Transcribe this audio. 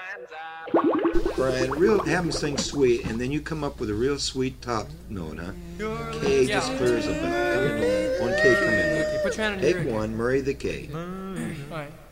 Brian, have him sing sweet, and then you come up with a real sweet top note, huh? K just clears a bell. Come in. 1K, come in. Okay, put your hand on your Take ear again. one, Murray the K. All right.